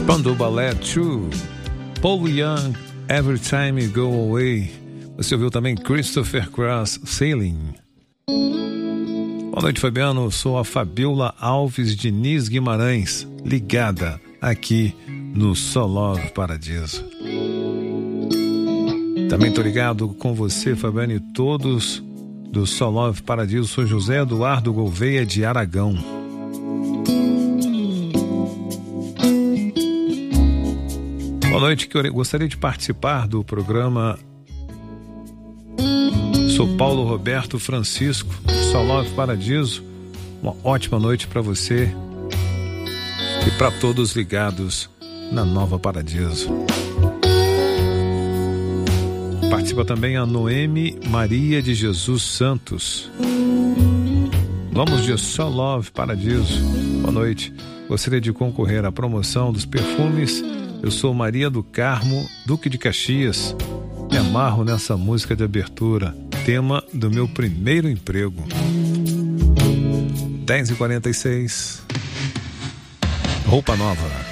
Bando Ballet 2, Paul Young, Every Time You Go Away. Você ouviu também Christopher Cross, Sailing. Boa noite, Fabiano. Eu sou a Fabiola Alves Diniz Guimarães, ligada aqui no Só Love Paradiso. Também tô ligado com você, Fabiano, e todos do Só Love Paradiso. Sou José Eduardo Gouveia de Aragão. Boa noite, que eu gostaria de participar do programa. Sou Paulo Roberto Francisco, Só Love Paradiso. Uma ótima noite para você e para todos ligados na Nova Paradiso. Participa também a Noemi Maria de Jesus Santos. Vamos de Só Love Paradiso. Boa noite. Gostaria de concorrer à promoção dos perfumes. Eu sou Maria do Carmo, Duque de Caxias. Me amarro nessa música de abertura, tema do meu primeiro emprego. 10h46. Roupa Nova.